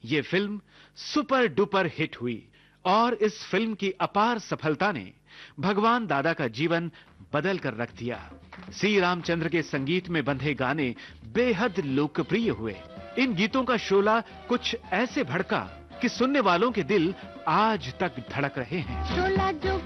ये film super duper hit हुई और इस फिल्म की अपार सफलता ने भगवान दादा का जीवन बदल कर रख दिया। सी रामचंद्र के संगीत में बंधे गाने बेहद लोकप्रिय हुए। इन गीतों का शोला कुछ ऐसे भड़का कि सुनने वालों के दिल आज तक धड़क रहे हैं। शोला जो